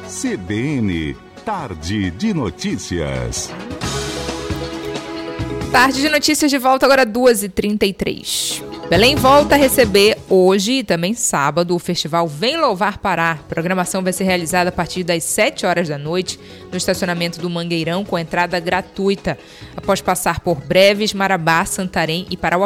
CBN, Tarde de Notícias. Tarde de Notícias de volta agora 2h33. Belém volta a receber hoje e também sábado o festival Vem Louvar Pará. A programação vai ser realizada a partir das 7 horas da noite no estacionamento do Mangueirão com entrada gratuita. Após passar por Breves, Marabá, Santarém e Parauapebas,